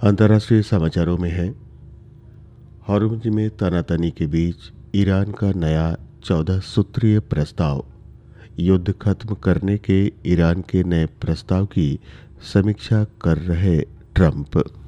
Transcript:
अंतर्राष्ट्रीय समाचारों में है, हॉर्मुज़ में तनातनी के बीच ईरान का नया 14 सूत्रीय प्रस्ताव। युद्ध खत्म करने के ईरान के नए प्रस्ताव की समीक्षा कर रहे ट्रंप।